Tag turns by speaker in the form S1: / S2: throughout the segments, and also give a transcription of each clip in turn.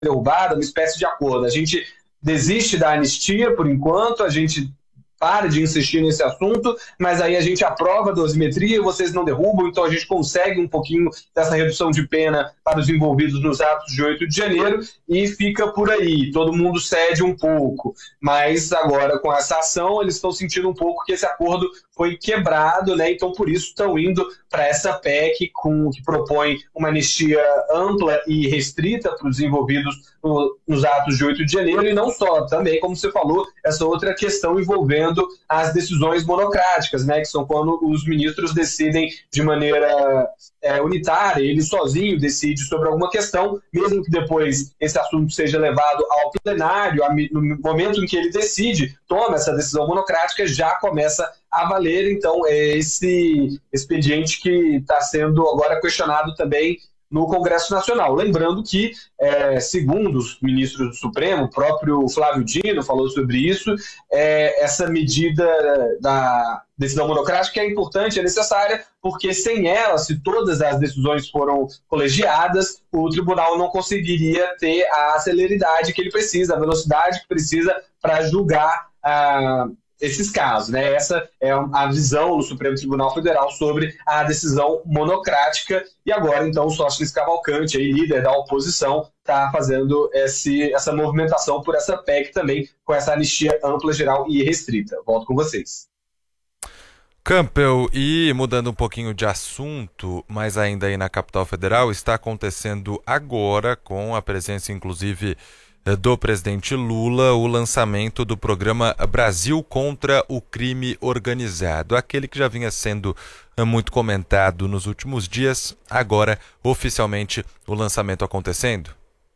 S1: derrubada, uma espécie de acordo. A gente desiste da anistia por enquanto, a gente para de insistir nesse assunto, mas aí a gente aprova a dosimetria, vocês não derrubam, então a gente consegue um pouquinho dessa redução de pena para os envolvidos nos atos de 8 de janeiro e fica por aí, todo mundo cede um pouco. Mas agora com essa ação eles estão sentindo um pouco que esse acordo foi quebrado, né? Então por isso estão indo para essa PEC que propõe uma anistia ampla e restrita para os envolvidos nos atos de 8 de janeiro e não só, também, como você falou, essa outra questão envolvendo as decisões monocráticas, né, que são quando os ministros decidem de maneira unitária, ele sozinho decide sobre alguma questão, mesmo que depois esse assunto seja levado ao plenário, no momento em que ele decide, toma essa decisão monocrática, já começa a valer. Então, é esse expediente que está sendo agora questionado também no Congresso Nacional. Lembrando que, segundo os ministros do Supremo, o próprio Flávio Dino falou sobre isso, essa medida da decisão monocrática é importante, é necessária, porque sem ela, se todas as decisões foram colegiadas, o tribunal não conseguiria ter a celeridade que ele precisa, a velocidade que precisa para julgar esses casos, né? Essa é a visão do Supremo Tribunal Federal sobre a decisão monocrática. E agora, então, o Sóstenes Cavalcante, aí, líder da oposição, está fazendo essa movimentação por essa PEC também, com essa anistia ampla, geral e restrita. Volto com vocês.
S2: Campbell, e mudando um pouquinho de assunto, mas ainda aí na capital federal, está acontecendo agora, com a presença, inclusive, do presidente Lula, o lançamento do programa Brasil contra o Crime Organizado, aquele que já vinha sendo muito comentado nos últimos dias, agora oficialmente o lançamento acontecendo?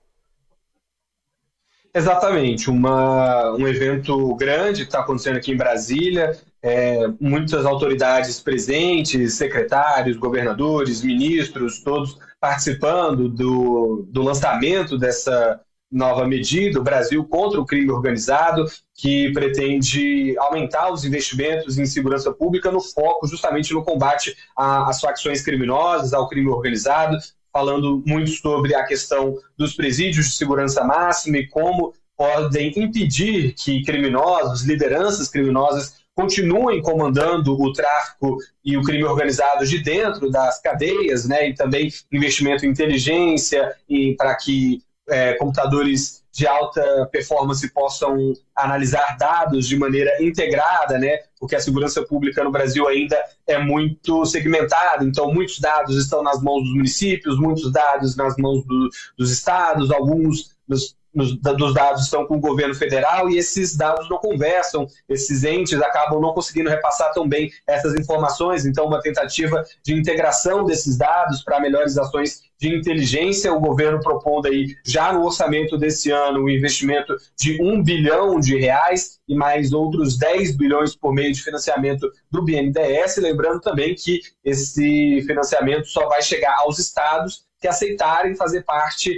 S1: Exatamente, um evento grande que está acontecendo aqui em Brasília, muitas autoridades presentes, secretários, governadores, ministros, todos participando do lançamento dessa nova medida, o Brasil contra o crime organizado, que pretende aumentar os investimentos em segurança pública no foco justamente no combate às facções criminosas, ao crime organizado, falando muito sobre a questão dos presídios de segurança máxima e como podem impedir que criminosos, lideranças criminosas, continuem comandando o tráfico e o crime organizado de dentro das cadeias, né? E também investimento em inteligência para que computadores de alta performance possam analisar dados de maneira integrada, né? Porque a segurança pública no Brasil ainda é muito segmentada, então muitos dados estão nas mãos dos municípios, muitos dados nas mãos dos estados, alguns dos dados estão com o governo federal e esses dados não conversam, esses entes acabam não conseguindo repassar tão bem essas informações, então uma tentativa de integração desses dados para melhores ações de inteligência, o governo propondo aí já no orçamento desse ano um investimento de R$1 bilhão e mais outros 10 bilhões por meio de financiamento do BNDES, lembrando também que esse financiamento só vai chegar aos estados que aceitarem fazer parte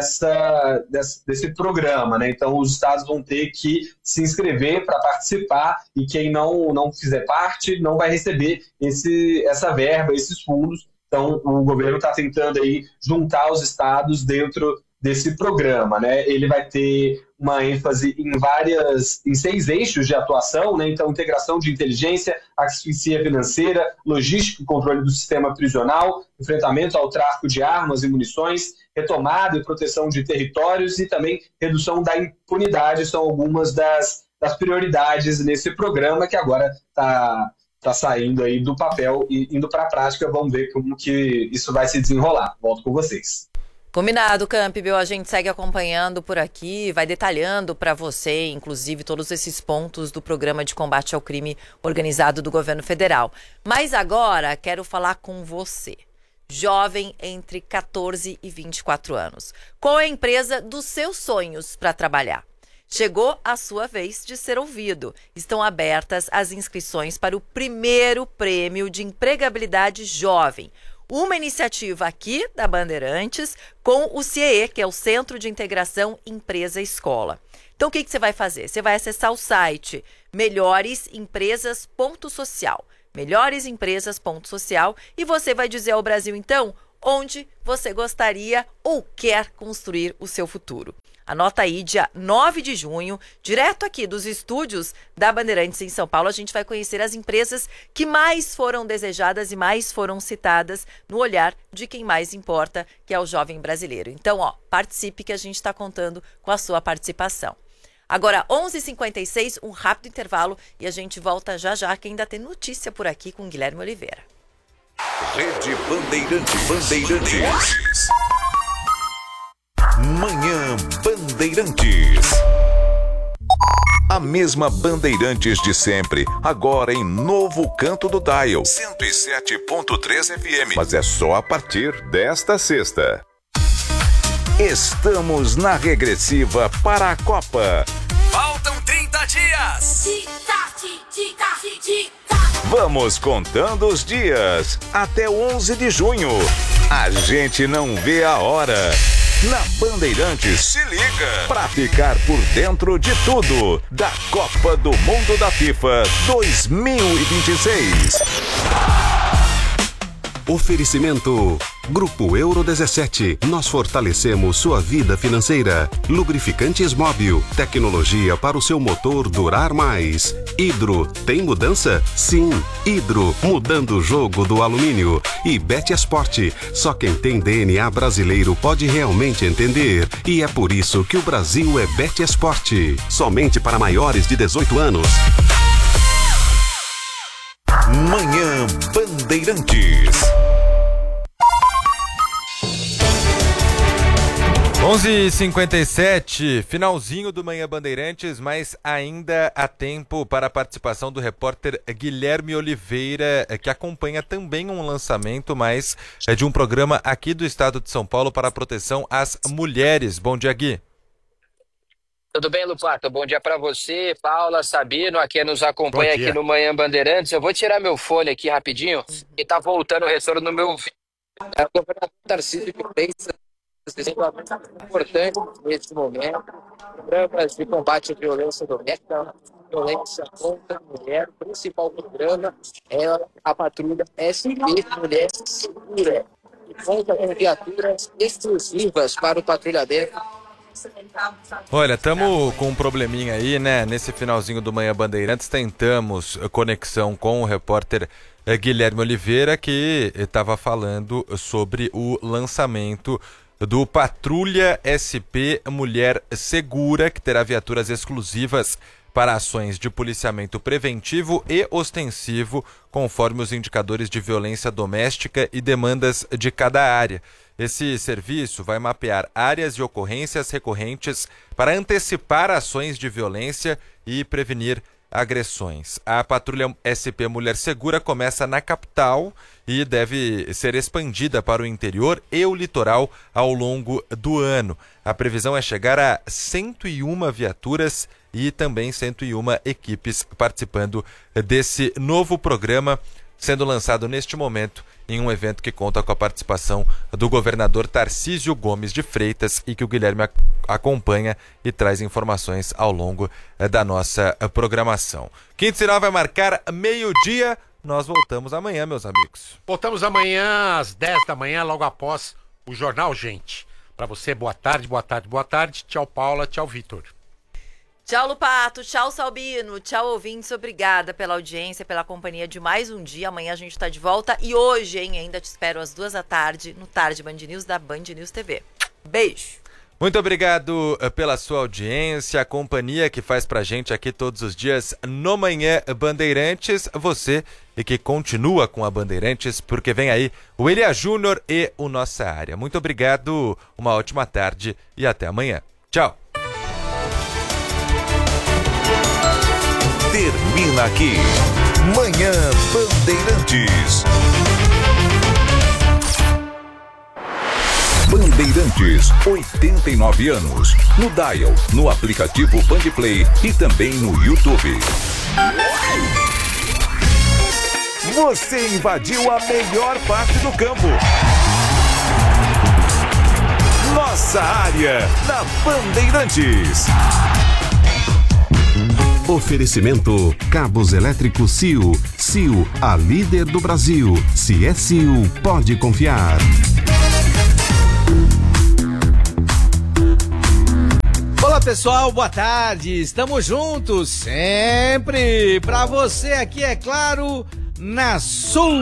S1: desse programa, né? Então os estados vão ter que se inscrever para participar e quem não fizer parte não vai receber essa verba, esses fundos. Então o governo está tentando aí juntar os estados dentro desse programa, né? Ele vai ter uma ênfase em 6 eixos de atuação, né? Então, integração de inteligência, asfixia financeira, logística e controle do sistema prisional, enfrentamento ao tráfico de armas e munições, retomada e proteção de territórios e também redução da impunidade são algumas das prioridades nesse programa que agora está saindo aí do papel e indo para a prática. Vamos ver como que isso vai se desenrolar. Volto com vocês.
S3: Combinado, Campbell. A gente segue acompanhando por aqui, vai detalhando para você, inclusive, todos esses pontos do programa de combate ao crime organizado do governo federal. Mas agora quero falar com você, jovem entre 14 e 24 anos. Qual é a empresa dos seus sonhos para trabalhar? Chegou a sua vez de ser ouvido. Estão abertas as inscrições para o primeiro prêmio de empregabilidade jovem. Uma iniciativa aqui da Bandeirantes com o CIEE, que é o Centro de Integração Empresa-Escola. Então, o que você vai fazer? Você vai acessar o site melhoresempresas.social, melhoresempresas.social, e você vai dizer ao Brasil, então, onde você gostaria ou quer construir o seu futuro. Anota aí, dia 9 de junho, direto aqui dos estúdios da Bandeirantes em São Paulo, a gente vai conhecer as empresas que mais foram desejadas e mais foram citadas no olhar de quem mais importa, que é o jovem brasileiro. Então, participe que a gente está contando com a sua participação. Agora, 11h56, um rápido intervalo e a gente volta já já, que ainda tem notícia por aqui com Guilherme Oliveira.
S4: Rede Bandeirantes. Manhã Bandeirantes. A mesma Bandeirantes de sempre, agora em novo canto do dial, 107.3 FM. Mas é só a partir desta sexta. Estamos na regressiva para a Copa.
S5: Faltam 30 dias.
S4: Vamos contando os dias até 11 de junho. A gente não vê a hora. Na Bandeirantes, se liga pra ficar por dentro de tudo da Copa do Mundo da FIFA 2026.
S6: Oferecimento Grupo Euro 17. Nós fortalecemos sua vida financeira. Lubrificantes Móbil. Tecnologia para o seu motor durar mais. Hidro. Tem mudança? Sim. Hidro. Mudando o jogo do alumínio. E Betesport. Só quem tem DNA brasileiro pode realmente entender. E é por isso que o Brasil é Betesport. Somente para maiores de 18 anos.
S4: Manhã Bandeirantes.
S2: 11h57, finalzinho do Manhã Bandeirantes, mas ainda há tempo para a participação do repórter Guilherme Oliveira, que acompanha também um lançamento, mas é de um programa aqui do estado de São Paulo para a proteção às mulheres. Bom dia, Gui.
S7: Tudo bem, Lupato? Bom dia para você, Paula, Sabino, a quem nos acompanha aqui no Manhã Bandeirantes. Eu vou tirar meu fone aqui rapidinho, e tá voltando o retorno no meu ouvido. É o governador Tarcísio que fez importante nesse momento. Programas de combate à violência doméstica, violência contra a mulher. O principal programa é a patrulha SP Mulher Segura, que conta com viaturas exclusivas para o patrulhamento.
S2: Olha, estamos com um probleminha aí, né? Nesse finalzinho do Manhã Bandeirantes, tentamos conexão com o repórter Guilherme Oliveira, que estava falando sobre o lançamento do Patrulha SP Mulher Segura, que terá viaturas exclusivas para ações de policiamento preventivo e ostensivo, conforme os indicadores de violência doméstica e demandas de cada área. Esse serviço vai mapear áreas de ocorrências recorrentes para antecipar ações de violência e prevenir agressões. A Patrulha SP Mulher Segura começa na capital e deve ser expandida para o interior e o litoral ao longo do ano. A previsão é chegar a 101 viaturas e também 101 equipes participando desse novo programa, sendo lançado neste momento em um evento que conta com a participação do governador Tarcísio Gomes de Freitas e que o Guilherme acompanha e traz informações ao longo da nossa programação. Quinto Sinal vai marcar meio-dia. Nós voltamos amanhã, meus amigos.
S8: Voltamos amanhã às 10 da manhã, logo após o Jornal Gente. Para você, boa tarde, boa tarde, boa tarde. Tchau, Paula, tchau, Vitor.
S3: Tchau, Lupato, tchau, Salbino, tchau, ouvintes, obrigada pela audiência, pela companhia de mais um dia. Amanhã a gente tá de volta e hoje, ainda te espero às 14h no Tarde Band News da Band News TV. Beijo!
S2: Muito obrigado pela sua audiência, a companhia que faz pra gente aqui todos os dias no Manhã Bandeirantes. Você e que continua com a Bandeirantes, porque vem aí o Elia Júnior e o Nossa Área. Muito obrigado, uma ótima tarde e até amanhã. Tchau!
S4: Termina aqui Manhã Bandeirantes. Bandeirantes, 89 anos. No dial, no aplicativo Bandplay e também no YouTube. Você invadiu a melhor parte do campo. Nossa Área, na Bandeirantes.
S6: Oferecimento Cabos Elétricos Sil. Sil, a líder do Brasil. Se é Sil, pode confiar.
S9: pessoal, boa tarde. Estamos juntos sempre para você aqui, é claro, na sua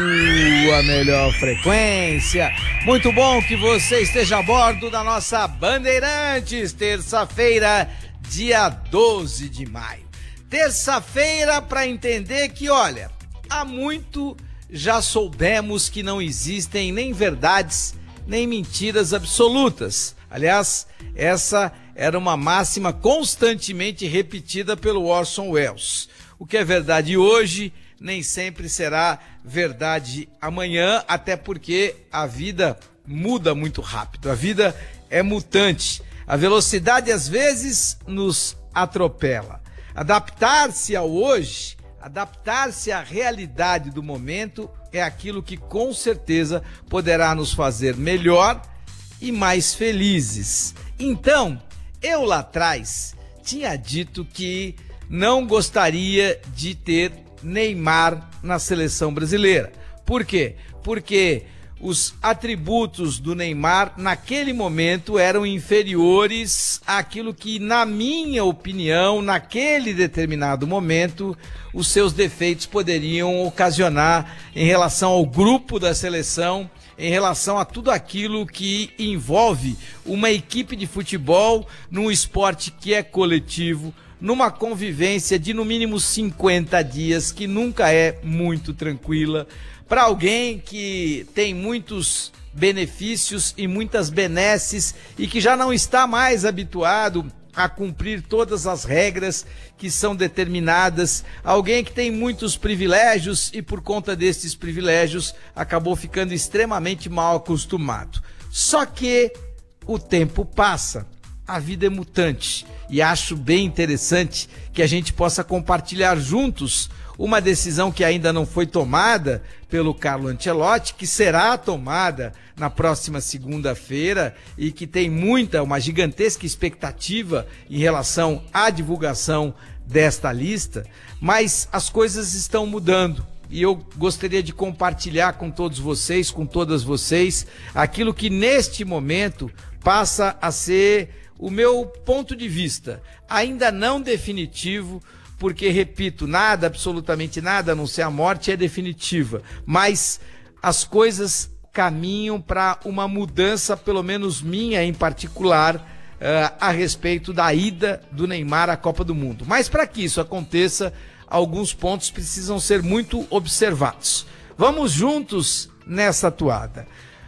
S9: melhor frequência. Muito bom que você esteja a bordo da nossa Bandeirantes, terça-feira, dia 12 de maio. Terça-feira para entender que, olha, há muito já soubemos que não existem nem verdades nem mentiras absolutas. Aliás, essa era uma máxima constantemente repetida pelo Orson Welles. O que é verdade hoje nem sempre será verdade amanhã, até porque a vida muda muito rápido, a vida é mutante. A velocidade às vezes nos atropela. Adaptar-se ao hoje, adaptar-se à realidade do momento é aquilo que com certeza poderá nos fazer melhor e mais felizes. Então, eu lá atrás tinha dito que não gostaria de ter Neymar na seleção brasileira. Por quê? Porque os atributos do Neymar naquele momento eram inferiores àquilo que, na minha opinião, naquele determinado momento, os seus defeitos poderiam ocasionar em relação ao grupo da seleção, em relação a tudo aquilo que envolve uma equipe de futebol num esporte que é coletivo, numa convivência de no mínimo 50 dias, que nunca é muito tranquila, para alguém que tem muitos benefícios e muitas benesses e que já não está mais habituado a cumprir todas as regras que são determinadas, alguém que tem muitos privilégios e por conta desses privilégios acabou ficando extremamente mal acostumado. Só que o tempo passa, a vida é mutante e acho bem interessante que a gente possa compartilhar juntos uma decisão que ainda não foi tomada pelo Carlo Ancelotti, que será tomada na próxima segunda-feira e que tem uma gigantesca expectativa em relação à divulgação desta lista, mas as coisas estão mudando e eu gostaria de compartilhar com todos vocês, com todas vocês, aquilo que neste momento passa a ser o meu ponto de vista, ainda não definitivo, porque, repito, nada, absolutamente nada, a não ser a morte, é definitiva. Mas as coisas caminham para uma mudança, pelo menos minha em particular, a respeito da ida do Neymar à Copa do Mundo. Mas para que isso aconteça, alguns pontos precisam ser muito observados. Vamos juntos nessa toada.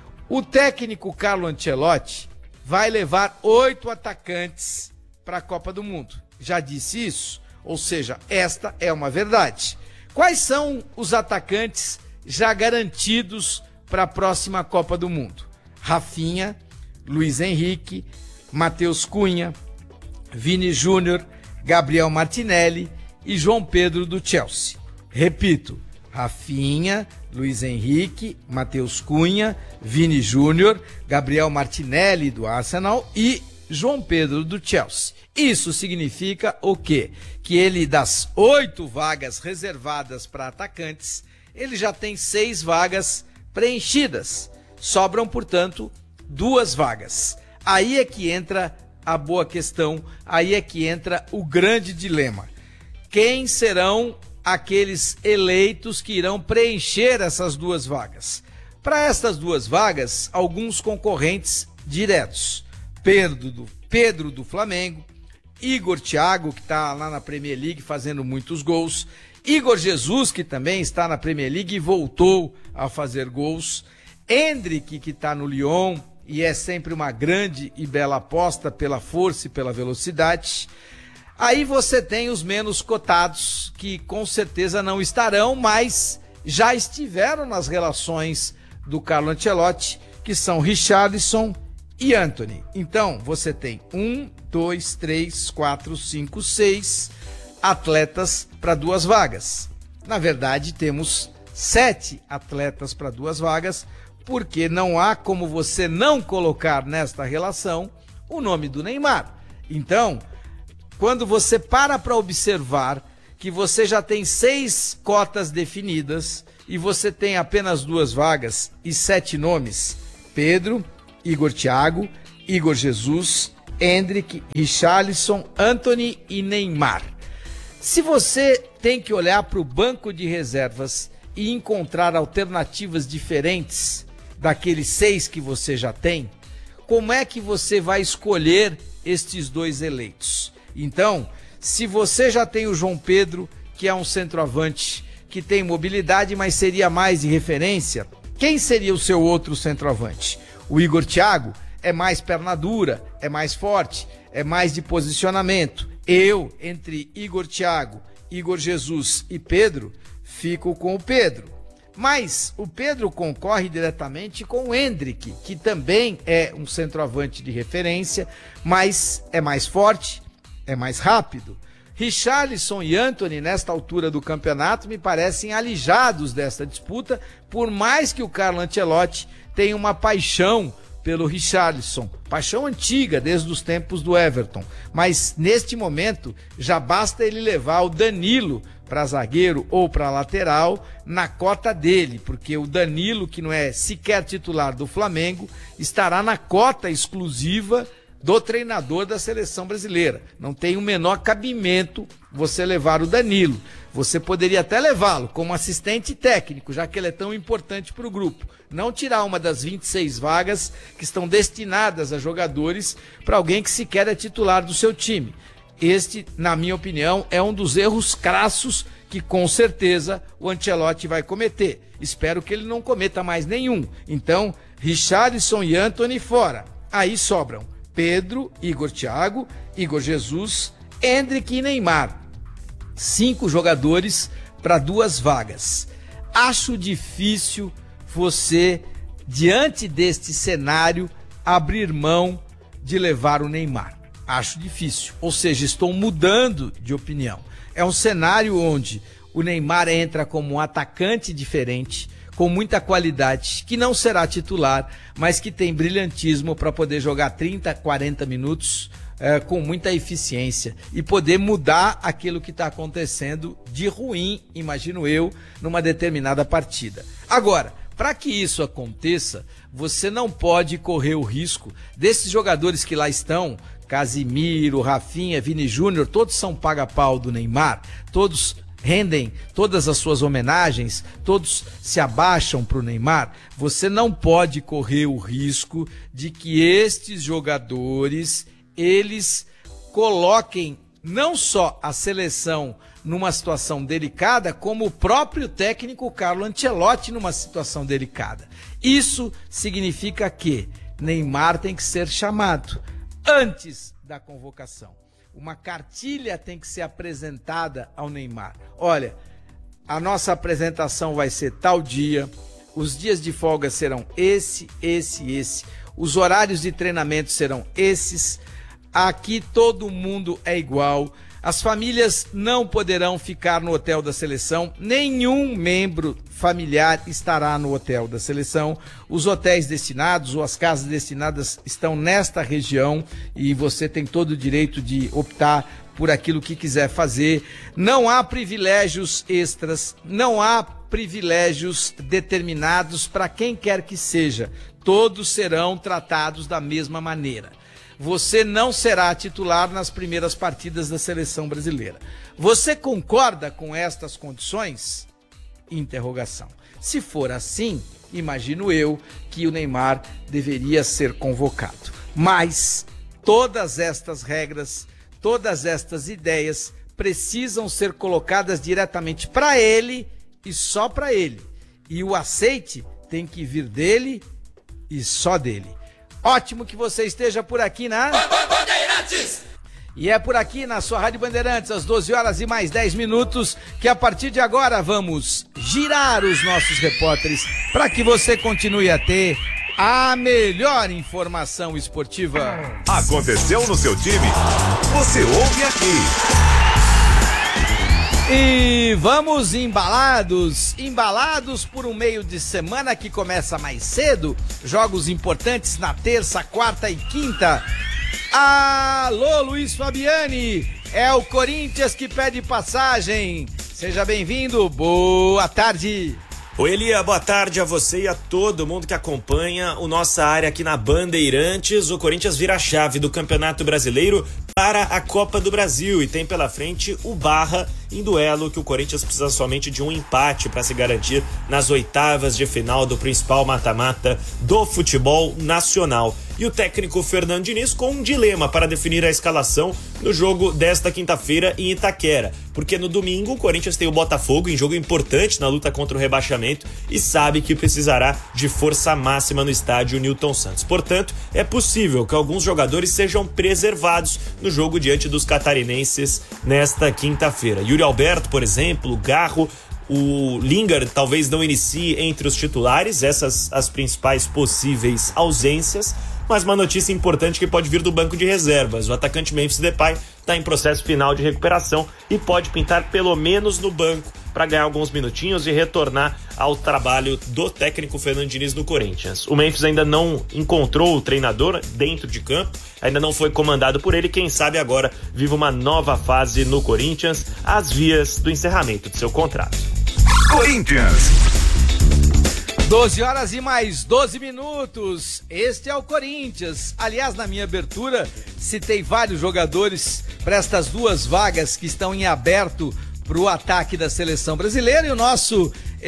S9: O técnico Carlo Ancelotti vai levar 8 atacantes para a Copa do Mundo. Já disse isso? Ou seja, esta é uma verdade. Quais são os atacantes já garantidos para a próxima Copa do Mundo? Rafinha, Luiz Henrique, Matheus Cunha, Vini Júnior, Gabriel Martinelli e João Pedro do Chelsea. Repito, Rafinha, Luiz Henrique, Matheus Cunha, Vini Júnior, Gabriel Martinelli do Arsenal e João Pedro do Chelsea. Isso significa o quê? Que ele, das 8 vagas reservadas para atacantes, ele já tem 6 vagas preenchidas. Sobram, portanto, 2 vagas. Aí é que entra a boa questão, aí é que entra o grande dilema. Quem serão aqueles eleitos que irão preencher essas 2 vagas? Para estas 2 vagas, alguns concorrentes diretos. Pedro do Flamengo, Igor Thiago, que está lá na Premier League fazendo muitos gols, Igor Jesus, que também está na Premier League e voltou a fazer gols, Endrick, que está no Lyon e é sempre uma grande e bela aposta pela força e pela velocidade. Aí você tem os menos cotados, que com certeza não estarão, mas já estiveram nas relações do Carlo Ancelotti, que são Richarlison e Antony. Então, você tem 1, 2, 3, 4, 5, 6 atletas para 2 vagas. Na verdade, temos 7 atletas para 2 vagas, porque não há como você não colocar nesta relação o nome do Neymar. Então, quando você para observar que você já tem 6 cotas definidas e você tem apenas 2 vagas e 7 nomes, Pedro, Igor Thiago, Igor Jesus, Endrick, Richarlison, Antony e Neymar. Se você tem que olhar para o banco de reservas e encontrar alternativas diferentes daqueles 6 que você já tem, como é que você vai escolher estes 2 eleitos? Então, se você já tem o João Pedro, que é um centroavante que tem mobilidade, mas seria mais de referência, quem seria o seu outro centroavante? O Igor Thiago é mais perna dura, é mais forte, é mais de posicionamento. Eu, entre Igor Thiago, Igor Jesus e Pedro, fico com o Pedro. Mas o Pedro concorre diretamente com o Endrick, que também é um centroavante de referência, mas é mais forte, é mais rápido. Richarlison e Antony, nesta altura do campeonato, me parecem alijados desta disputa, por mais que o Carlo Ancelotti tenha uma paixão pelo Richarlison, paixão antiga, desde os tempos do Everton. Mas, neste momento, já basta ele levar o Danilo para zagueiro ou para lateral na cota dele, porque o Danilo, que não é sequer titular do Flamengo, estará na cota exclusiva do treinador da seleção brasileira. Não tem o menor cabimento você levar o Danilo. Você poderia até levá-lo como assistente técnico, já que ele é tão importante para o grupo. Não tirar uma das 26 vagas que estão destinadas a jogadores para alguém que sequer é titular do seu time. Este, na minha opinião, é um dos erros crassos que com certeza o Ancelotti vai cometer. Espero que ele não cometa mais nenhum. Então, Richarlison e Antony fora. Aí sobram Pedro, Igor Thiago, Igor Jesus, Endrick e Neymar. 5 jogadores para 2 vagas. Acho difícil você, diante deste cenário, abrir mão de levar o Neymar. Acho difícil. Ou seja, estou mudando de opinião. É um cenário onde o Neymar entra como um atacante diferente, com muita qualidade, que não será titular, mas que tem brilhantismo para poder jogar 30, 40 minutos com muita eficiência e poder mudar aquilo que está acontecendo de ruim, imagino eu, numa determinada partida. Agora, para que isso aconteça, você não pode correr o risco desses jogadores que lá estão, Casimiro, Rafinha, Vini Júnior, todos são paga-pau do Neymar, todos rendem todas as suas homenagens, todos se abaixam para o Neymar. Você não pode correr o risco de que estes jogadores, eles coloquem não só a seleção numa situação delicada, como o próprio técnico Carlo Ancelotti numa situação delicada. Isso significa que Neymar tem que ser chamado antes da convocação. Uma cartilha tem que ser apresentada ao Neymar. Olha, a nossa apresentação vai ser tal dia, os dias de folga serão esse. Os horários de treinamento serão esses. Aqui todo mundo é igual. As famílias não poderão ficar no hotel da seleção. Nenhum membro familiar estará no hotel da seleção. Os hotéis destinados ou as casas destinadas estão nesta região e você tem todo o direito de optar por aquilo que quiser fazer. Não há privilégios extras, não há privilégios determinados para quem quer que seja. Todos serão tratados da mesma maneira. Você não será titular nas primeiras partidas da seleção brasileira. Você concorda com estas condições? Interrogação. Se for assim, imagino eu que o Neymar deveria ser convocado. Mas todas estas regras, todas estas ideias precisam ser colocadas diretamente para ele e só para ele. E o aceite tem que vir dele e só dele. Ótimo que você esteja por aqui na Bandeirantes! E é por aqui na sua Rádio Bandeirantes, às 12 horas e mais 10 minutos, que a partir de agora vamos girar os nossos repórteres para que você continue a ter a melhor informação esportiva.
S4: Aconteceu no seu time? Você ouve aqui.
S9: E vamos embalados por um meio de semana que começa mais cedo, jogos importantes na terça, quarta e quinta. Alô, Luiz Fabiani, é o Corinthians que pede passagem. Seja bem-vindo, boa tarde.
S10: Oi, Elia, boa tarde a você e a todo mundo que acompanha o Nossa Área aqui na Bandeirantes. O Corinthians vira a chave do Campeonato Brasileiro para a Copa do Brasil e tem pela frente o Barra em duelo que o Corinthians precisa somente de um empate para se garantir nas oitavas de final do principal mata-mata do futebol nacional. E o técnico Fernando Diniz com um dilema para definir a escalação no jogo desta quinta-feira em Itaquera, porque no domingo o Corinthians tem o Botafogo em jogo importante na luta contra o rebaixamento e sabe que precisará de força máxima no estádio Newton Santos. Portanto, é possível que alguns jogadores sejam preservados no jogo diante dos catarinenses nesta quinta-feira. Yuri Alberto, por exemplo, Garro, o Lingard talvez não inicie entre os titulares, essas as principais possíveis ausências, mas uma notícia importante que pode vir do banco de reservas. O atacante Memphis Depay está em processo final de recuperação e pode pintar pelo menos no banco para ganhar alguns minutinhos e retornar ao trabalho do técnico Fernando Diniz no Corinthians. O Memphis ainda não encontrou o treinador dentro de campo, ainda não foi comandado por ele, quem sabe agora vive uma nova fase no Corinthians, às vias do encerramento de seu contrato.
S4: Corinthians.
S9: 12 horas e mais 12 minutos. Este é o Corinthians. Aliás, na minha abertura, citei vários jogadores para estas duas vagas que estão em aberto para o ataque da seleção brasileira. E o nosso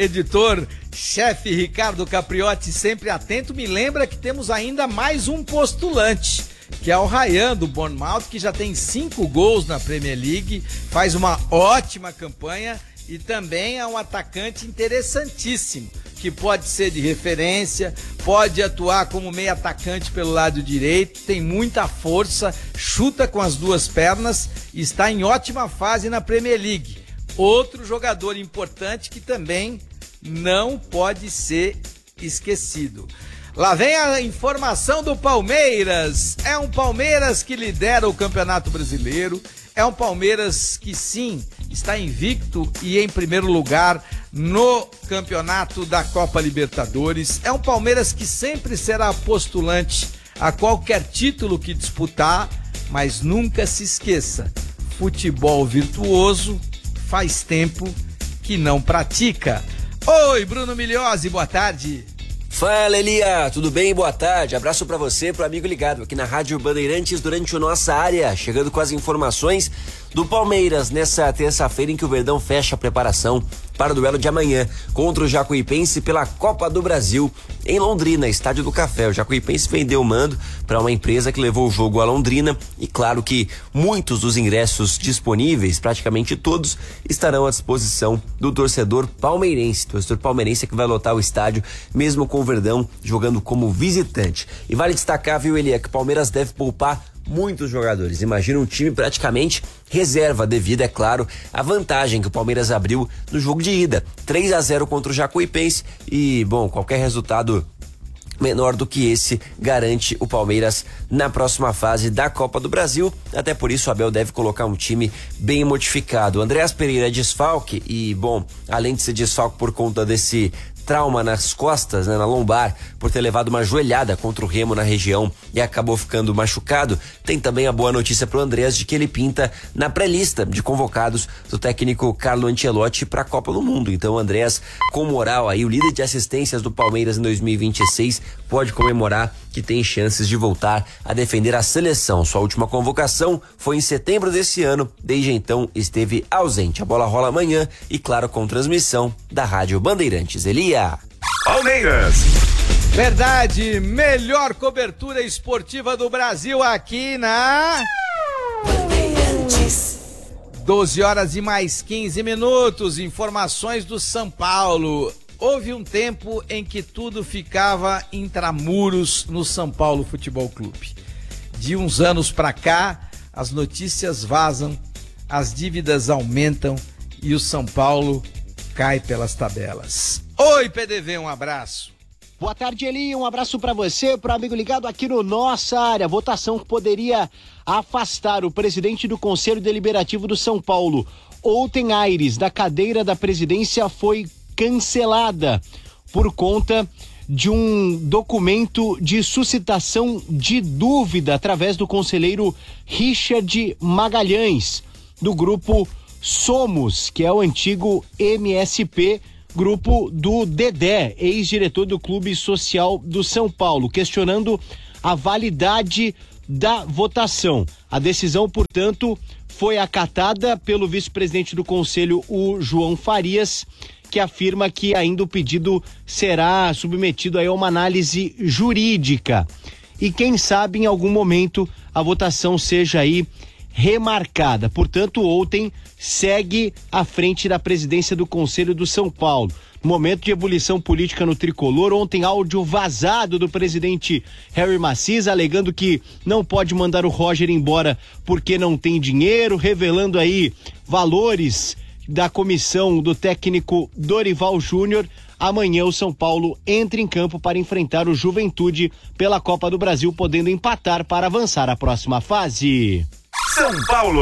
S9: editor-chefe Ricardo Capriotti, sempre atento, me lembra que temos ainda mais um postulante, que é o Ryan do Bournemouth, que já tem 5 gols na Premier League, faz uma ótima campanha e também é um atacante interessantíssimo, que pode ser de referência, pode atuar como meio atacante pelo lado direito, tem muita força, chuta com as duas pernas e está em ótima fase na Premier League. Outro jogador importante que também não pode ser esquecido. Lá vem a informação do Palmeiras. É um Palmeiras que lidera o Campeonato Brasileiro, é um Palmeiras que sim, está invicto e em primeiro lugar no campeonato da Copa Libertadores. É um Palmeiras que sempre será postulante a qualquer título que disputar, mas nunca se esqueça, futebol virtuoso faz tempo que não pratica. Oi, Bruno Migliozzi, boa tarde.
S11: Fala, Elia, tudo bem? Boa tarde, abraço pra você, pro amigo ligado aqui na Rádio Bandeirantes durante o Nossa Área, chegando com as informações do Palmeiras nessa terça-feira em que o Verdão fecha a preparação para o duelo de amanhã contra o Jacuipense pela Copa do Brasil em Londrina, Estádio do Café. O Jacuipense vendeu o mando para uma empresa que levou o jogo a Londrina e claro que muitos dos ingressos disponíveis, praticamente todos, estarão à disposição do torcedor palmeirense que vai lotar o estádio mesmo com o Verdão jogando como visitante. E vale destacar, viu, Elia, que o Palmeiras deve poupar muitos jogadores. Imagina um time praticamente reserva devido, é claro, à vantagem que o Palmeiras abriu no jogo de ida, 3-0 contra o Jacuipense e, bom, qualquer resultado menor do que esse garante o Palmeiras na próxima fase da Copa do Brasil, até por isso o Abel deve colocar um time bem modificado. O Andréas Pereira é desfalque e, bom, além de ser desfalque por conta desse trauma nas costas, né, na lombar, por ter levado uma joelhada contra o Remo na região e acabou ficando machucado, tem também a boa notícia pro Andréas de que ele pinta na pré-lista de convocados do técnico Carlo Ancelotti para a Copa do Mundo. Então o Andréas, com moral aí, o líder de assistências do Palmeiras em 2026, pode comemorar que tem chances de voltar a defender a seleção. Sua última convocação foi em setembro desse ano, desde então esteve ausente. A bola rola amanhã e, claro, com transmissão da Rádio Bandeirantes. Elia.
S4: Palmeiras.
S9: Verdade, melhor cobertura esportiva do Brasil aqui na Bandeirantes. 12 horas e mais 15 minutos, informações do São Paulo. Houve um tempo em que tudo ficava intramuros no São Paulo Futebol Clube. De uns anos pra cá, as notícias vazam, as dívidas aumentam e o São Paulo cai pelas tabelas. Oi, PDV, um abraço.
S12: Boa tarde, Eli, um abraço para você, para o amigo ligado aqui no Nossa Área. Votação que poderia afastar o presidente do Conselho Deliberativo do São Paulo, Outen Aires, da cadeira da presidência foi cancelada por conta de um documento de suscitação de dúvida através do conselheiro Richard Magalhães, do grupo Somos, que é o antigo MSP, grupo do Dedé, ex-diretor do Clube Social do São Paulo, questionando a validade da votação. A decisão, portanto, foi acatada pelo vice-presidente do Conselho, o João Farias, que afirma que ainda o pedido será submetido aí a uma análise jurídica. E quem sabe em algum momento a votação seja aí remarcada. Portanto, ontem segue à frente da presidência do Conselho do São Paulo. Momento de ebulição política no tricolor. Ontem, áudio vazado do presidente Harry Macis, alegando que não pode mandar o Roger embora porque não tem dinheiro, revelando aí valores da comissão do técnico Dorival Júnior. Amanhã o São Paulo entra em campo para enfrentar o Juventude pela Copa do Brasil, podendo empatar para avançar à próxima fase.
S4: São Paulo.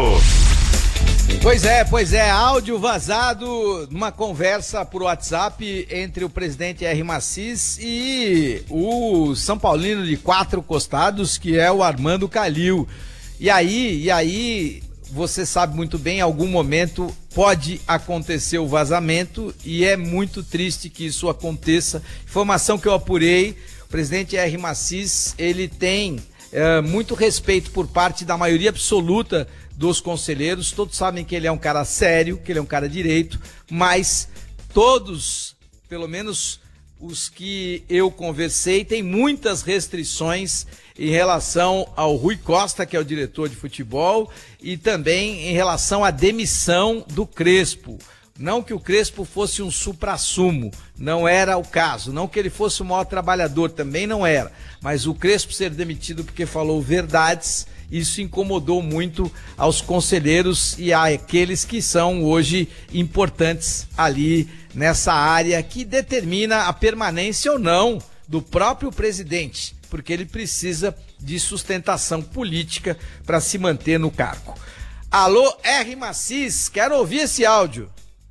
S9: Pois é, áudio vazado numa conversa por WhatsApp entre o presidente R. Macis e o São Paulino de 4 costados, que é o Armando Calil. E aí, você sabe muito bem, em algum momento pode acontecer o vazamento e é muito triste que isso aconteça. Informação que eu apurei, o presidente R. Macis, ele tem muito respeito por parte da maioria absoluta dos conselheiros. Todos sabem que ele é um cara sério, que ele é um cara direito, mas todos, pelo menos os que eu conversei, tem muitas restrições em relação ao Rui Costa, que é o diretor de futebol, e também em relação à demissão do Crespo. Não que o Crespo fosse um suprassumo, não era o caso. Não que ele fosse o maior trabalhador, também não era. Mas o Crespo ser demitido porque falou verdades, isso incomodou muito aos conselheiros e àqueles que são hoje importantes ali nessa área que determina a permanência ou não do próprio presidente, porque ele precisa de sustentação política para se manter no cargo. Alô, R. Macis, quero ouvir esse áudio.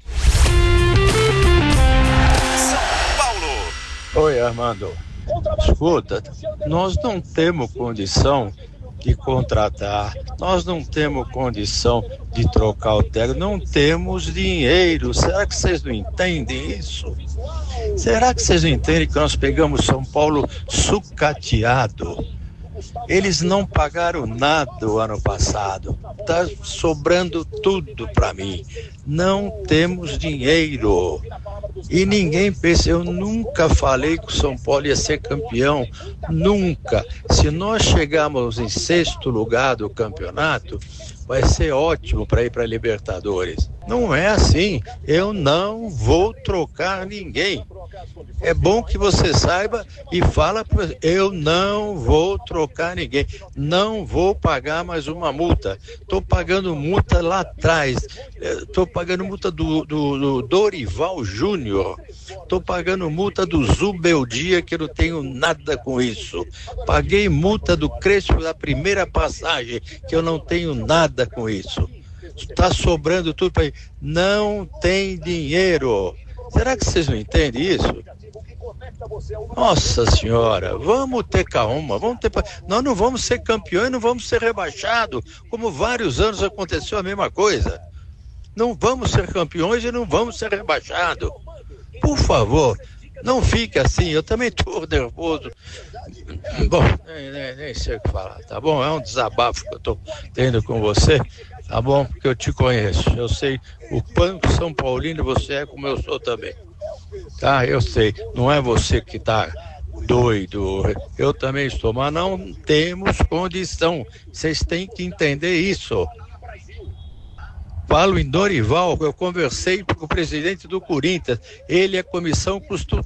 S13: São Paulo. Oi, Armando. Escuta, nós não temos condição de contratar, nós não temos condição de trocar o técnico, não temos dinheiro. Será que vocês não entendem isso? Será que vocês não entendem que nós pegamos São Paulo sucateado? Eles não pagaram nada o ano passado, tá sobrando tudo para mim. Não temos dinheiro. E ninguém pensa, eu nunca falei que o São Paulo ia ser campeão, nunca. Se nós chegarmos em 6º lugar do campeonato, vai ser ótimo para ir para a Libertadores. Não é assim, eu não vou trocar ninguém. É bom que você saiba e fala, eu não vou trocar ninguém, não vou pagar mais uma multa. Estou pagando multa lá atrás, estou pagando multa do Dorival Júnior, estou pagando multa do Zubeldia, que eu não tenho nada com isso. Paguei multa do Crespo da primeira passagem, que eu não tenho nada com isso. Está sobrando tudo para ir. Não tem dinheiro. Será que vocês não entendem isso? Nossa senhora, vamos ter calma, nós não vamos ser campeões, não vamos ser rebaixados, como vários anos aconteceu a mesma coisa. Não vamos ser campeões e não vamos ser rebaixados. Por favor, não fique assim, eu também estou nervoso. Bom, nem sei o que falar, tá bom? É um desabafo que eu estou tendo com você, tá bom? Porque eu te conheço, eu sei o quanto São Paulino você é, como eu sou também. Tá, eu sei, não é você que tá doido, eu também estou, mas não temos condição, vocês têm que entender isso. Falo em Dorival, eu conversei com o presidente do Corinthians, ele, a comissão custa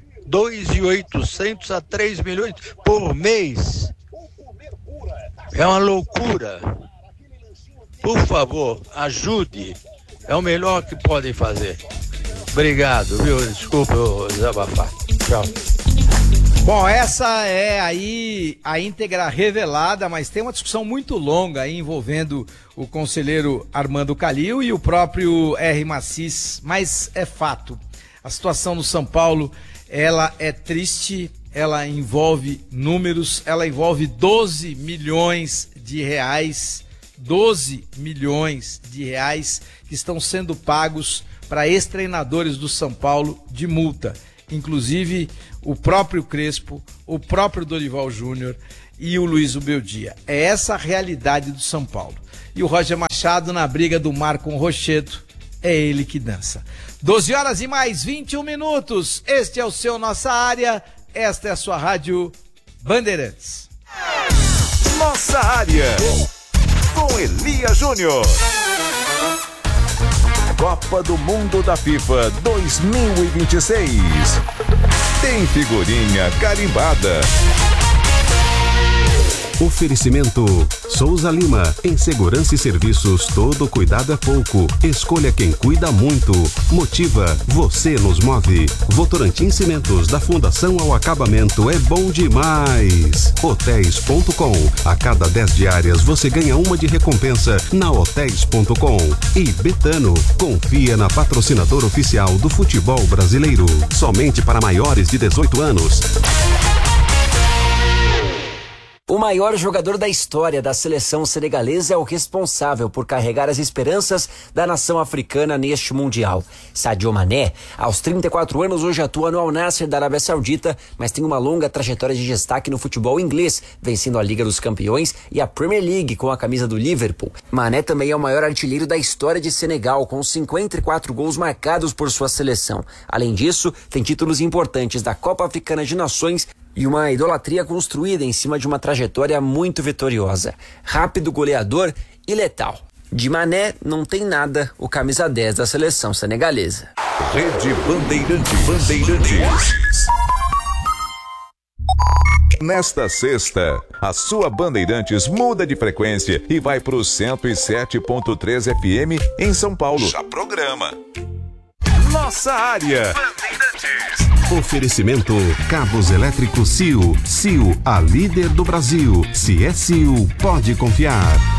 S13: 2.800 a 3 milhões por mês. É uma loucura. Por favor, ajude, é o melhor que podem fazer. Obrigado, viu? Desculpa eu desabafar. Tchau.
S9: Bom, essa é aí a íntegra revelada, mas tem uma discussão muito longa aí envolvendo o conselheiro Armando Calil e o próprio R. Macis, mas é fato. A situação no São Paulo, ela é triste, ela envolve números, ela envolve 12 milhões de reais, 12 milhões de reais que estão sendo pagos para ex-treinadores do São Paulo de multa. Inclusive o próprio Crespo, o próprio Dorival Júnior e o Luiz Ubeldia. É essa a realidade do São Paulo. E o Roger Machado, na briga do mar com o Rochedo, é ele que dança. 12 horas e mais 21 minutos. Este é o seu Nossa Área. Esta é a sua Rádio Bandeirantes.
S4: Nossa Área, com Elia Júnior. Copa do Mundo da FIFA 2026. Tem figurinha carimbada.
S6: Oferecimento Souza Lima. Em segurança e serviços, todo cuidado é pouco. Escolha quem cuida muito. Motiva, você nos move. Votorantim Cimentos, da fundação ao acabamento, é bom demais. Hotéis.com. A cada 10 diárias você ganha uma de recompensa na Hotéis.com. E Betano, confia na patrocinadora oficial do futebol brasileiro. Somente para maiores de 18 anos.
S11: O maior jogador da história da seleção senegalesa é o responsável por carregar as esperanças da nação africana neste Mundial. Sadio Mané, aos 34 anos, hoje atua no Al Nassr da Arábia Saudita, mas tem uma longa trajetória de destaque no futebol inglês, vencendo a Liga dos Campeões e a Premier League com a camisa do Liverpool. Mané também é o maior artilheiro da história de Senegal, com 54 gols marcados por sua seleção. Além disso, tem títulos importantes da Copa Africana de Nações e uma idolatria construída em cima de uma trajetória muito vitoriosa. Rápido, goleador e letal. De Mané não tem nada o camisa 10 da seleção senegalesa.
S4: Rede Bandeirantes. Nesta sexta, a sua Bandeirantes muda de frequência e vai para o 107.3 FM em São Paulo. Já programa. Nossa Área.
S6: Oferecimento Cabos Elétricos Sil. Sil, a líder do Brasil. Se é Sil, pode confiar.